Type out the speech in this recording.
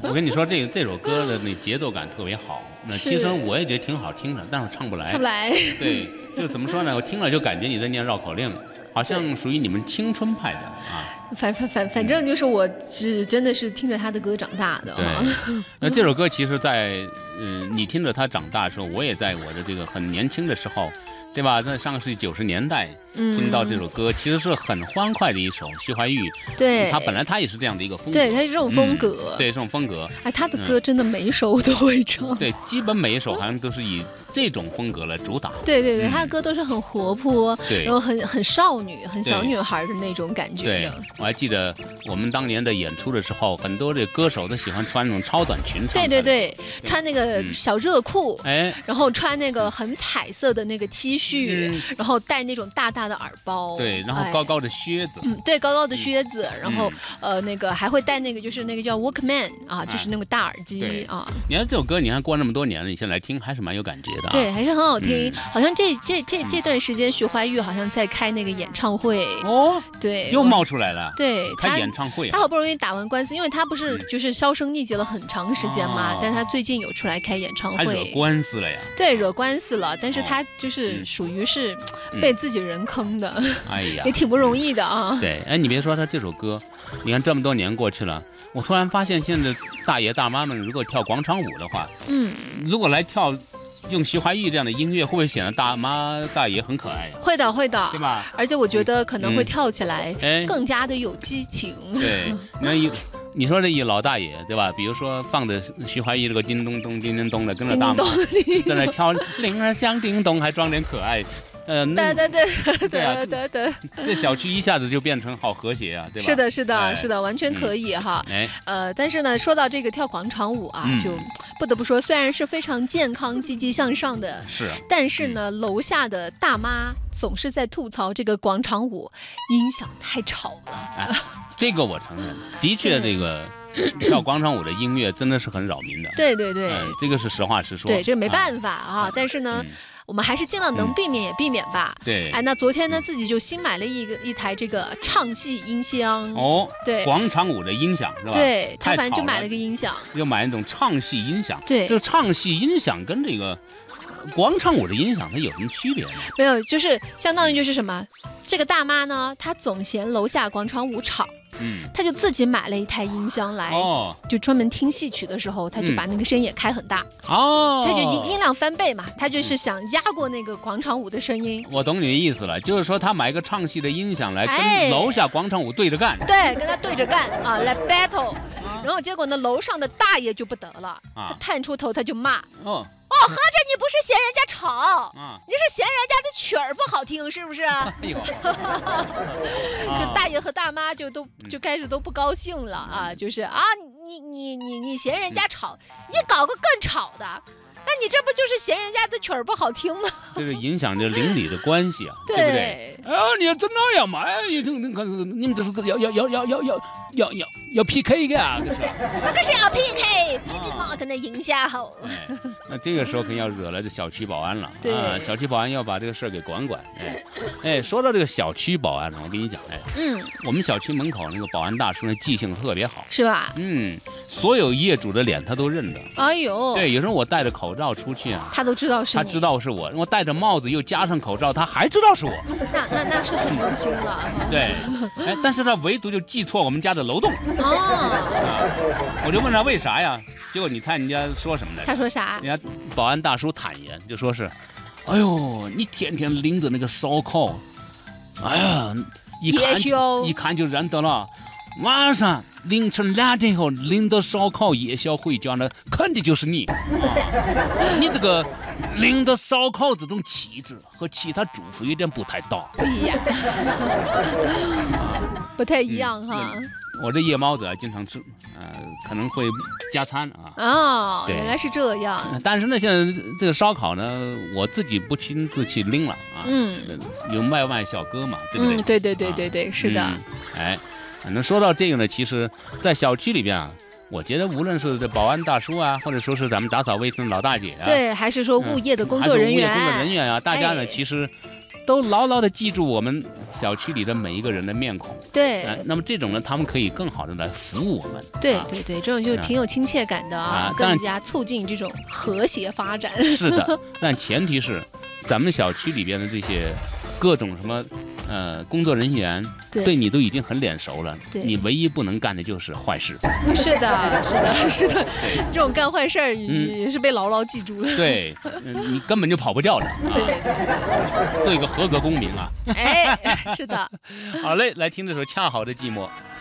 我跟你说，这首歌的那节奏感特别好。那其实我也觉得挺好听的，但是唱不来。 唱不来。 对，就怎么说呢？我听了就感觉你在念绕口令，好像属于你们青春派的啊。 反正就是我是真的是听着他的歌长大的。 对，那这首歌其实在你听着他长大的时候，我也在我的这个很年轻的时候。对吧？在上个世纪90年代，听到这首歌，其实是很欢快的一首。徐怀钰， 对， 他本来他也是这样的一个风格， 对，他是这种风格， 对这种风格。 哎，他的歌真的每一首我都会唱， 对，基本每一首好像都是以这种风格来主打。 对，他的歌都是很活泼， 对， 然后很少女、很小女孩的那种感觉的。 对，我还记得我们当年的演出的时候，很多这歌手都喜欢穿那种超短裙唱。 对，穿那个小热裤， 哎， 然后穿那个很彩色的那个 T 恤，然后戴那种大大的耳包， 对，然后高高的靴子， 对，高高的靴子，然后那个还会戴那个就是那个叫 Walkman 啊，就是那个大耳机啊。 你看这首歌，你看过那么多年了，你现在来听还是蛮有感觉的。 对，还是很好听。好像这段时间徐怀钰好像在开那个演唱会哦， 对， 又冒出来了。 对， 开演唱会， 他好不容易打完官司，因为他不是就是销声匿迹了很长时间嘛，但他最近有出来开演唱会， 还惹官司了呀？ 对，惹官司了，但是他就是属于是被自己人坑的， 哎呀， 也挺不容易的啊。 对，哎，你别说他这首歌，你看这么多年过去了，我突然发现现在大爷大妈们如果跳广场舞的话，如果来跳用徐怀钰这样的音乐，会不会显得大妈大爷很可爱呀？ 会的， 对吧？ 而且我觉得可能会跳起来更加的有激情。 对，你说这一老大爷对吧？比如说放的徐怀钰这个叮咚咚叮叮咚的，跟着大妈在那跳铃儿响叮咚，还装点可爱。对，这小区一下子就变成好和谐啊，对吧？ 是的，完全可以哈。但是呢，说到这个跳广场舞啊，就不得不说，虽然是非常健康、积极向上的，但是呢，楼下的大妈总是在吐槽这个广场舞音响太吵了。 这个我承认，的确这个。跳广场舞的音乐真的是很扰民的， 对， 这个是实话实说， 对，这没办法啊。但是呢，我们还是尽量能避免也避免吧。 对， 哎，那昨天呢，自己就新买了一台这个唱戏音箱哦， 对， 广场舞的音响是吧？ 对，他反正就买了个音响， 又买那种唱戏音响。 对， 这唱戏音响跟这个广场舞的音响它有什么区别呢？ 没有，就是相当于就是什么，这个大妈呢，她总嫌楼下广场舞吵。他就自己买了一台音箱来，就专门听戏曲的时候，他就把那个声音也开很大，他就音量翻倍嘛，他就是想压过那个广场舞的声音。 我懂你的意思了，就是说他买个唱戏的音响来跟楼下广场舞对着干， 对，跟他对着干啊，来 battle。然后结果呢，楼上的大爷就不得了，他探出头他就骂，合着你不是嫌人家吵，你是嫌人家的曲儿不好听，是不是？就大爷和大妈就开始都不高兴了啊，就是啊，你嫌人家吵，你搞个更吵的。那你这不就是嫌人家的曲儿不好听吗？ 这是影响着邻里的关系啊，对不对？你真那样嘛？你们这是要 PK 的啊，这是。 那可是要 PK，比哪个能赢下好？ 那这个时候肯定要惹来这小区保安了。 对， 小区保安要把这个事儿给管。说到这个小区保安呢，我跟你讲，我们小区门口那个保安大叔呢，记性特别好， 是吧？ 所有业主的脸他都认得。 哎呦， 对，有时候我戴着口罩出去啊， 他都知道是你， 他知道是我。我戴着帽子又加上口罩，他还知道是我。 那是很用心了。 对，但是他唯独就记错我们家的楼栋。我就问他为啥呀？结果你猜人家说什么来着？ 他说啥？ 人家保安大叔坦言，就说是，哎呦，你天天拎着那个烧烤，哎呀，一看就认得了。晚上凌晨2点后领到烧烤夜宵回家呢，肯定就是你。你这个领到烧烤这种气质和其他主妇有点不太搭。 不一样，不太一样哈。 我这夜猫子经常吃，可能会加餐啊。 原来是这样。 但是呢，现在这个烧烤呢，我自己不亲自去拎了啊。有外卖小哥嘛，对不对？对，是的。 反正说到这个呢，其实，在小区里边啊，我觉得无论是这保安大叔啊，或者说是咱们打扫卫生的老大姐啊， 对，还是说物业的工作人员， 大家呢，其实都牢牢的记住我们小区里的每一个人的面孔。 对， 那么这种呢，他们可以更好的来服务我们。 对对对，这种就挺有亲切感的啊，更加促进这种和谐发展。 是的，但前提是咱们小区里边的这些各种什么工作人员对你都已经很脸熟了，你唯一不能干的就是坏事。 是的，是的，是的，这种干坏事儿也是被牢牢记住的。 对，你根本就跑不掉的。 对对对， 做一个合格公民啊！ 哎，是的。 好嘞，来听这首《恰好的寂寞》。